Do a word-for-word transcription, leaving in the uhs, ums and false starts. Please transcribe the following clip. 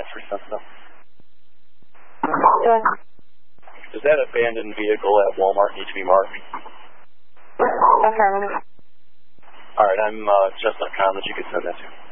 transfer something. Go ahead. Does that abandoned vehicle at Walmart need to be marked? Affirmative. All right, I'm uh, just dot com that you can send that to.